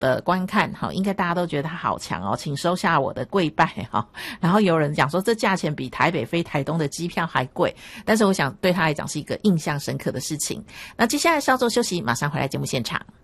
的观看应该大家都觉得它好强哦，请收下我的跪拜然后有人讲说这价钱比台北飞台东的机票还贵，但是我想对他来讲是一个印象深刻的事情。那接下来稍作休息，马上回来节目现场。